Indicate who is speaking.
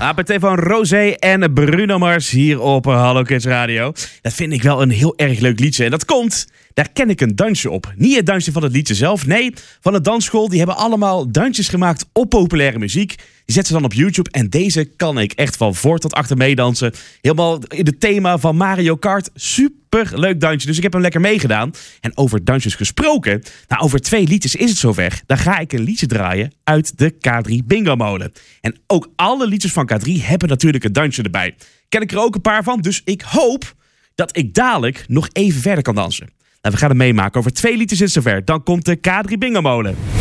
Speaker 1: APT van Rosé en Bruno Mars hier op Hallo Kids Radio. Dat vind ik wel een heel erg leuk liedje. En dat komt, daar ken ik een dansje op. Niet het dansje van het liedje zelf, nee, van de dansschool. Die hebben allemaal dansjes gemaakt op populaire muziek. Die zetten ze dan op YouTube en deze kan ik echt van voor tot achter meedansen. Helemaal in het thema van Mario Kart. Super leuk dansje, dus ik heb hem lekker meegedaan. En over dansjes gesproken, nou over 2 liedjes is het zover. Dan ga ik een liedje draaien uit de K3 Bingo Molen. En ook alle liedjes van K3 hebben natuurlijk een dansje erbij. Ken ik er ook een paar van, dus ik hoop dat ik dadelijk nog even verder kan dansen. Nou, we gaan het meemaken. Over 2 liedjes is het zover. Dan komt de K3 Bingo Molen.